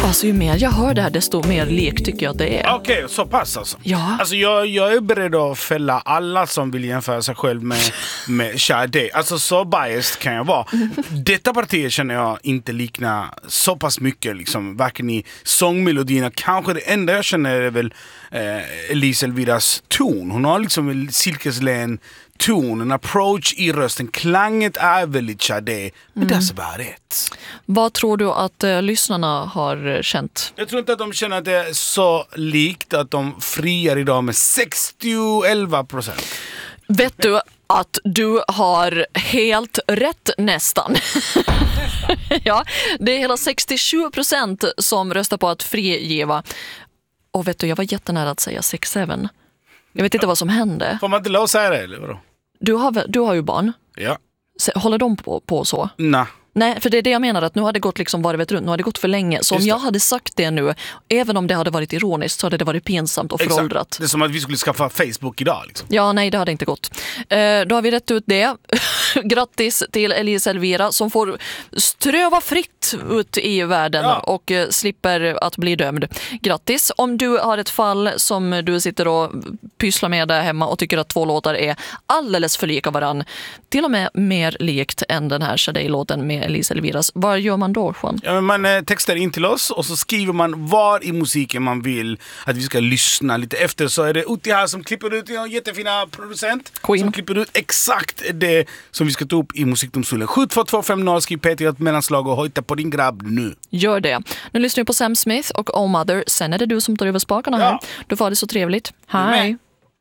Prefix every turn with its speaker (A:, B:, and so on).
A: Alltså ju mer jag hör det här desto mer lek tycker jag att det är.
B: Okej, så pass alltså.
A: Ja.
B: Alltså jag är beredd att fälla alla som vill jämföra sig själv med Sade. Alltså så biased kan jag vara. Detta partiet känner jag inte liknar så pass mycket liksom, varken i sångmelodierna. Kanske det enda jag känner är väl Elise Elviras ton. Hon har liksom en silkeslän ton, en approach i rösten. Klanget är väldigt Sade, men that's about it.
A: Vad tror du att lyssnarna har känt?
B: Jag tror inte att de känner att det är så likt att de friar idag med 11%.
A: Vet du att du har helt rätt nästan? Ja, det är hela 67% som röstar på att frigiva. Och vet du, jag var jättenära att säga 6-7. Jag vet inte vad som hände.
B: Får man inte lov att säga det eller vadå?
A: Du har ju barn.
B: Ja.
A: Håller de på så? Nej, för det är det jag menar, att nu har det gått liksom varvet runt, nu har det gått för länge. Så om jag hade sagt det nu, även om det hade varit ironiskt, så hade det varit pinsamt och föråldrat.
B: Det är som att vi skulle skaffa Facebook idag liksom.
A: Ja, nej, det hade inte gått. Då har vi rätt ut det. Grattis till Elise Elvira som får ströva fritt ut i världen och slipper att bli dömd. Grattis. Om du har ett fall som du sitter och pysslar med där hemma och tycker att 2 låtar är alldeles för lika varann, till och med mer likt än den här Sade-låten med Elise Elviras. Vad gör man då, Juan?
B: Ja, man textar in till oss och så skriver man var i musiken man vill att vi ska lyssna lite efter. Så är det Utti här som klipper ut, en jättefina producent
A: Queen.
B: som klipper ut exakt det som vi ska ta upp i musikdomstolen. 72250, skriv Peter ett mellanslag och hojta på din grabb nu.
A: Gör det. Nu lyssnar vi på Sam Smith och Oh Mother. Sen är det du som tar över spakarna här. Du får det så trevligt. Hej!